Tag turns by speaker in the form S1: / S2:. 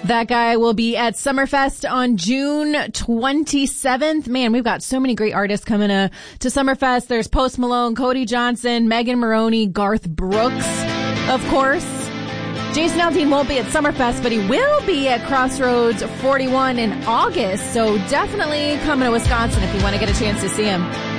S1: That guy will be at Summerfest on June 27th. Man, we've got so many great artists coming to Summerfest. There's Post Malone, Cody Johnson, Megan Maroney, Garth Brooks, of course. Jason Aldean won't be at Summerfest, but he will be at Crossroads 41 in August. So definitely come to Wisconsin if you want to get a chance to see him.